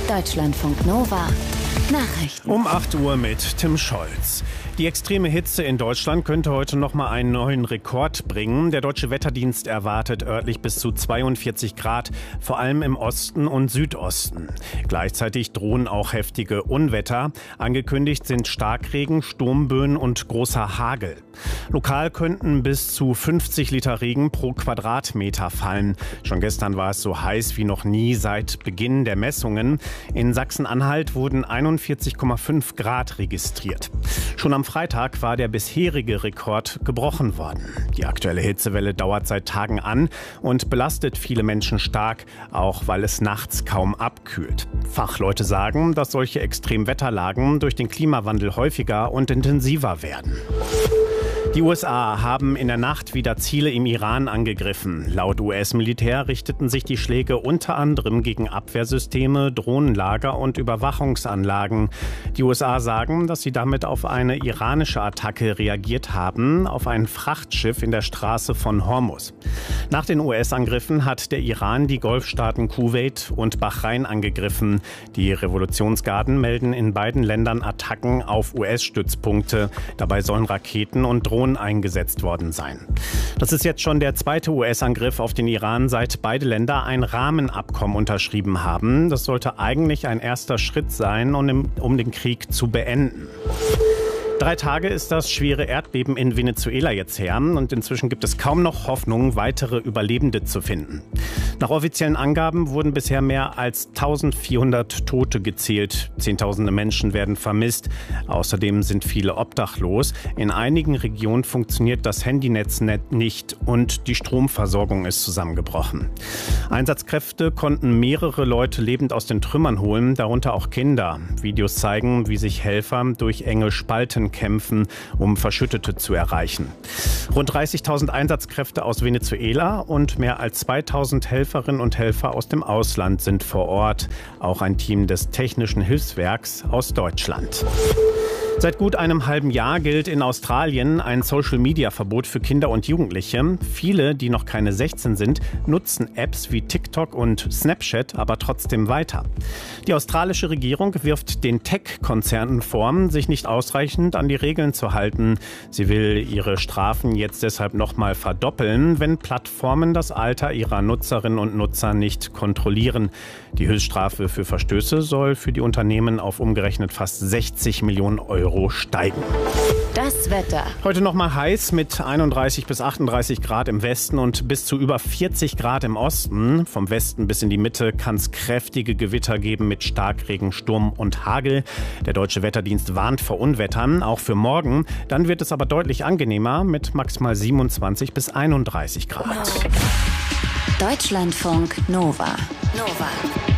Deutschlandfunk Nova. Nachrichten. Um 8 Uhr mit Tim Scholz. Die extreme Hitze in Deutschland könnte heute noch mal einen neuen Rekord bringen. Der Deutsche Wetterdienst erwartet örtlich bis zu 42 Grad, vor allem im Osten und Südosten. Gleichzeitig drohen auch heftige Unwetter. Angekündigt sind Starkregen, Sturmböen und großer Hagel. Lokal könnten bis zu 50 Liter Regen pro Quadratmeter fallen. Schon gestern war es so heiß wie noch nie seit Beginn der Messungen. In Sachsen-Anhalt wurden 41,5 Grad registriert. Schon am Freitag war der bisherige Rekord gebrochen worden. Die aktuelle Hitzewelle dauert seit Tagen an und belastet viele Menschen stark, auch weil es nachts kaum abkühlt. Fachleute sagen, dass solche Extremwetterlagen durch den Klimawandel häufiger und intensiver werden. Die USA haben in der Nacht wieder Ziele im Iran angegriffen. Laut US-Militär richteten sich die Schläge unter anderem gegen Abwehrsysteme, Drohnenlager und Überwachungsanlagen. Die USA sagen, dass sie damit auf eine iranische Attacke reagiert haben, auf ein Frachtschiff in der Straße von Hormuz. Nach den US-Angriffen hat der Iran die Golfstaaten Kuwait und Bahrain angegriffen. Die Revolutionsgarden melden in beiden Ländern Attacken auf US-Stützpunkte. Dabei sollen Raketen und Drohnen eingesetzt worden sein. Das ist jetzt schon der zweite US-Angriff auf den Iran, seit beide Länder ein Rahmenabkommen unterschrieben haben. Das sollte eigentlich ein erster Schritt sein, um den Krieg zu beenden. 3 Tage ist das schwere Erdbeben in Venezuela jetzt her und inzwischen gibt es kaum noch Hoffnung, weitere Überlebende zu finden. Nach offiziellen Angaben wurden bisher mehr als 1400 Tote gezählt. Zehntausende Menschen werden vermisst. Außerdem sind viele obdachlos. In einigen Regionen funktioniert das Handynetz nicht und die Stromversorgung ist zusammengebrochen. Einsatzkräfte konnten mehrere Leute lebend aus den Trümmern holen, darunter auch Kinder. Videos zeigen, wie sich Helfer durch enge Spalten kämpfen, um Verschüttete zu erreichen. Rund 30.000 Einsatzkräfte aus Venezuela und mehr als 2.000 Helferinnen und Helfer aus dem Ausland sind vor Ort. Auch ein Team des Technischen Hilfswerks aus Deutschland. Seit gut einem halben Jahr gilt in Australien ein Social-Media-Verbot für Kinder und Jugendliche. Viele, die noch keine 16 sind, nutzen Apps wie TikTok und Snapchat aber trotzdem weiter. Die australische Regierung wirft den Tech-Konzernen vor, sich nicht ausreichend an die Regeln zu halten. Sie will ihre Strafen jetzt deshalb nochmal verdoppeln, wenn Plattformen das Alter ihrer Nutzerinnen und Nutzer nicht kontrollieren. Die Höchststrafe für Verstöße soll für die Unternehmen auf umgerechnet fast 60 Millionen Euro steigen. Das Wetter. Heute noch mal heiß mit 31 bis 38 Grad im Westen und bis zu über 40 Grad im Osten. Vom Westen bis in die Mitte kann es kräftige Gewitter geben mit Starkregen, Sturm und Hagel. Der Deutsche Wetterdienst warnt vor Unwettern, auch für morgen. Dann wird es aber deutlich angenehmer mit maximal 27 bis 31 Grad. Deutschlandfunk Nova.